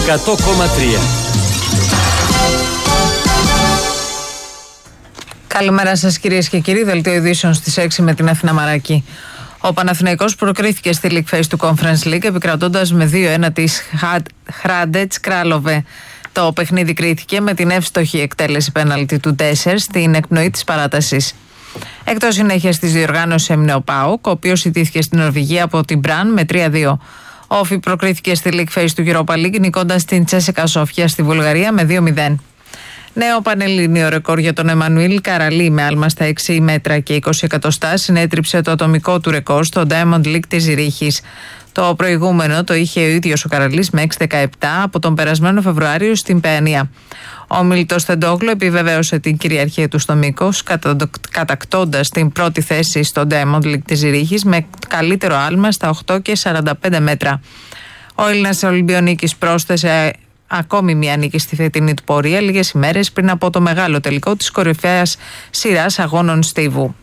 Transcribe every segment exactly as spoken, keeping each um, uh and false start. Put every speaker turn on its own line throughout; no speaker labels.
εκατό κόμμα τρία.
Καλημέρα σας κυρίες και κύριοι, δελτίο ειδήσεων στις έξι με την Αθήνα Μαράκη. Ο Παναθηναϊκός προκρίθηκε στη League Phase του Conference League επικρατώντας με δύο ένα της Hrádec Králové. Το παιχνίδι κρίθηκε με την εύστοχη εκτέλεση πέναλτι του τέσσερα στην εκπνοή της παράτασης. Εκτός συνέχειας της διοργάνωσης έμεινε ο ΠΑΟΚ, ο οποίος ιτήθηκε στην Νορβηγία από την Μπραν με τρία δύο. Ο Όφι προκρίθηκε στη League Phase του Europa League νικώντας την Τσέσσεκα Σόφια στη Βουλγαρία με δύο μηδέν. Νέο πανελλήνιο ρεκόρ για τον Εμμανουήλ Καραλή με άλμα στα έξι μέτρα και είκοσι εκατοστά συνέτριψε το ατομικό του ρεκόρ στο Diamond League της Ζηρίχης. Το προηγούμενο το είχε ο ίδιος ο Καραλής με έξι δεκαεπτά από τον περασμένο Φεβρουάριο στην Παιανία. Ο Μίλτος Τεντόγλου επιβεβαίωσε την κυριαρχία του στο μήκος, κατακτώντας την πρώτη θέση στο Diamond League της Ζηρίχης με καλύτερο άλμα στα οκτώ και σαράντα πέντε μέτρα. Ο Έλληνας Ολυμπιονίκης πρόσθεσε ακόμη μια νίκη στη φετινή του πορεία λίγες ημέρες πριν από το μεγάλο τελικό της κορυφαίας σειράς αγώνων στίβου.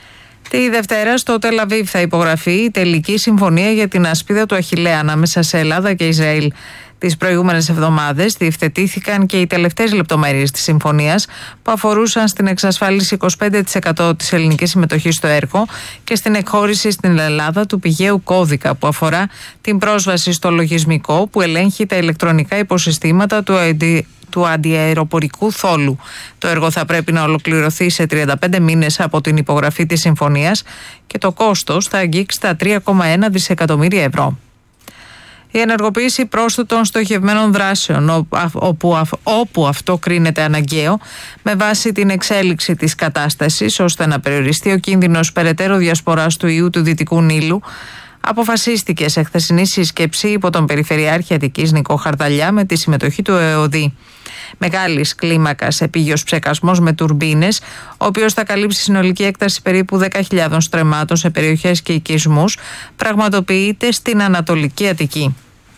Τη Δευτέρα στο Τελ Αβίβ θα υπογραφεί η τελική συμφωνία για την ασπίδα του Αχιλλέα ανάμεσα σε Ελλάδα και Ισραήλ. Τις προηγούμενες εβδομάδες διευθετήθηκαν και οι τελευταίες λεπτομέρειες της συμφωνίας που αφορούσαν στην εξασφάλιση είκοσι πέντε τοις εκατό της ελληνικής συμμετοχής στο έργο και στην εκχώρηση στην Ελλάδα του πηγαίου κώδικα που αφορά την πρόσβαση στο λογισμικό που ελέγχει τα ηλεκτρονικά υποσυστήματα του αντι... του αντιαεροπορικού θόλου. Το έργο θα πρέπει να ολοκληρωθεί σε τριάντα πέντε μήνες από την υπογραφή της συμφωνίας και το κόστος θα αγγίξει τα τρία κόμμα ένα δισεκατομμύρια ευρώ. Η ενεργοποίηση πρόσθετων στοχευμένων δράσεων όπου, όπου αυτό κρίνεται αναγκαίο με βάση την εξέλιξη της κατάστασης ώστε να περιοριστεί ο κίνδυνος περαιτέρω διασποράς του ιού του Δυτικού Νείλου αποφασίστηκε σε χθεσινή σύσκεψη υπό τον Περιφερειάρχη Αττικής Νικό Χαρδαλιά με τη συμμετοχή του ΕΟΔΗ. Μεγάλης κλίμακας επίγειος ψεκασμός με τουρμπίνες, ο οποίος θα καλύψει συνολική έκταση περίπου δέκα χιλιάδων στρεμμάτων σε περιοχές και οικισμούς, πραγματοποιείται στην Ανατολική Αττική.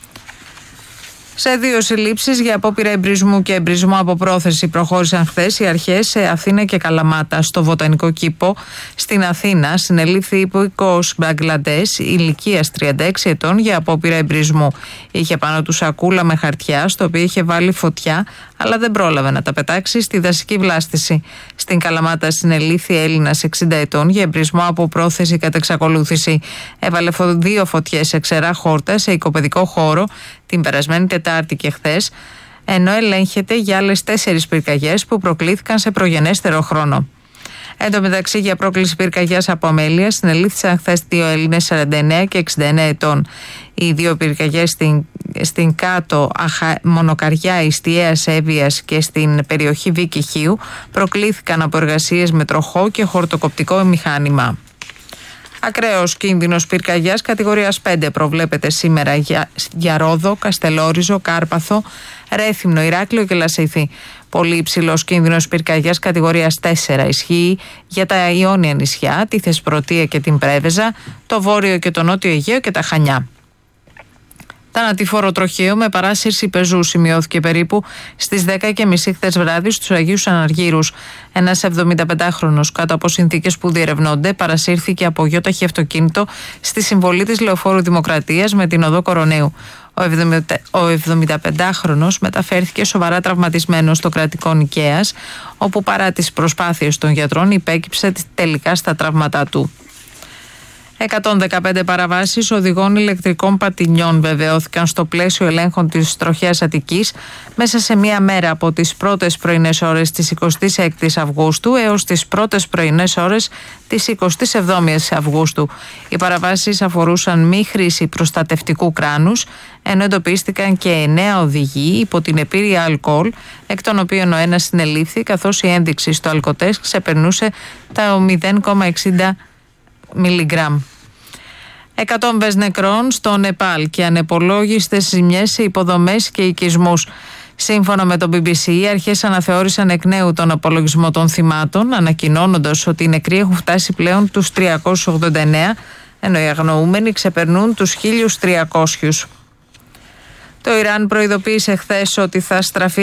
Σε δύο συλλήψεις για απόπειρα εμπρισμού και εμπρισμό από πρόθεση προχώρησαν χθες οι αρχές σε Αθήνα και Καλαμάτα. Στο Βοτανικό Κήπο στην Αθήνα συνελήφθη υπηκόος Μπαγκλαντές ηλικίας τριάντα έξι ετών για απόπειρα εμπρισμού. Είχε πάνω του σακούλα με χαρτιά, στο οποίο είχε βάλει φωτιά, αλλά δεν πρόλαβε να τα πετάξει στη δασική βλάστηση. Στην Καλαμάτα συνελήφθη Έλληνας εξήντα ετών για εμπρισμό από πρόθεση κατά εξακολούθηση. Έβαλε δύο φωτιές σε ξερά χόρτα σε οικοπαιδικό χώρο την περασμένη Τετάρτη και χθες, ενώ ελέγχεται για άλλες τέσσερις πυρκαγιές που προκλήθηκαν σε προγενέστερο χρόνο. Εν τω μεταξύ, για πρόκληση πυρκαγιάς από αμέλεια συνελήφθησαν χθες δύο Έλληνες σαράντα εννέα και εξήντα εννέα ετών. Οι δύο πυρκαγιές στην, στην κάτω Αχα, Μονοκαριά Ιστιαίας Εύβοιας και στην περιοχή Βίκη Χίου προκλήθηκαν από εργασίες με τροχό και χορτοκοπτικό μηχάνημα. Ακραίος κίνδυνος πυρκαγιάς κατηγορίας πέντε προβλέπεται σήμερα για, για Ρόδο, Καστελόριζο, Κάρπαθο, Ρέθυμνο, Ηράκλειο και Λασίθι. Πολύ υψηλός κίνδυνος πυρκαγιάς κατηγορίας τέσσερα ισχύει για τα Ιόνια νησιά, τη Θεσπρωτεία και την Πρέβεζα, το Βόρειο και το Νότιο Αιγαίο και τα Χανιά. Θανατηφόρο τροχαίο με παράσυρση πεζού σημειώθηκε περίπου στις δέκα και μισή χθες βράδυ στους Αγίους Αναργύρους. Ένας εβδομηνταπεντάχρονος κάτω από συνθήκες που διερευνώνται παρασύρθηκε από γιόταχη αυτοκίνητο στη συμβολή της Λεωφόρου Δημοκρατίας με την οδό Κοροναίου. Ο εβδομηνταπεντάχρονος μεταφέρθηκε σοβαρά τραυματισμένος στο κρατικό Νικαίας, όπου παρά τις προσπάθειες των γιατρών υπέκυψε τελικά στα τραύματά του. εκατόν δεκαπέντε παραβάσεις οδηγών ηλεκτρικών πατινιών βεβαιώθηκαν στο πλαίσιο ελέγχων της τροχέας Αττικής μέσα σε μία μέρα από τις πρώτες πρωινές ώρες της εικοστής έκτης Αυγούστου έως τις πρώτες πρωινές ώρες της εικοστής εβδόμης Αυγούστου. Οι παραβάσεις αφορούσαν μη χρήση προστατευτικού κράνους, ενώ εντοπίστηκαν και εννέα οδηγοί υπό την επίρρεια αλκοόλ, εκ των οποίων ο ένας συνελήφθη καθώς η ένδειξη στο αλκοτέστ ξεπερνούσε τα μηδέν κόμμα εξήντα μιλιγκράμμ. Εκατόμβες νεκρών στο Νεπάλ και ανεπολόγιστες ζημιές σε υποδομές και οικισμούς. Σύμφωνα με το μπι μπι σι, οι αρχές αναθεώρησαν εκ νέου τον απολογισμό των θυμάτων, ανακοινώνοντας ότι οι νεκροί έχουν φτάσει πλέον τους τριακόσιους ογδόντα εννέα, ενώ οι αγνοούμενοι ξεπερνούν τους χίλιους τριακόσιους. Το Ιράν προειδοποίησε χθες ότι θα στραφεί